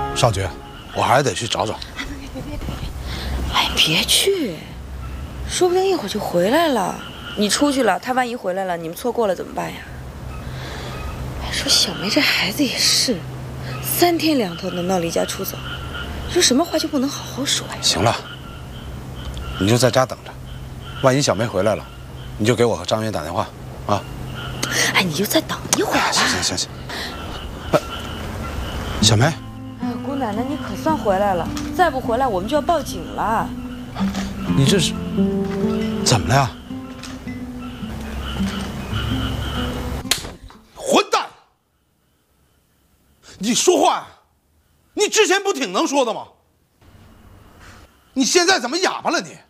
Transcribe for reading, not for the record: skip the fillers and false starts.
少菊，我还是得去找找。 别！哎，别去，说不定一会儿就回来了。你出去了，他万一回来了，你们错过了怎么办呀？哎，说小梅这孩子也是，3天2头的闹离家出走，说什么话就不能好好说呀？ 行了，你就在家等着，万一小梅回来了，你就给我和张云打电话啊。 哎，你就再等一会儿吧。 行。小梅。 哎呀，姑奶奶，你可算回来了！再不回来，我们就要报警了。 你这是怎么了呀？混蛋！你说话呀！你之前不挺能说的吗？你现在怎么哑巴了你？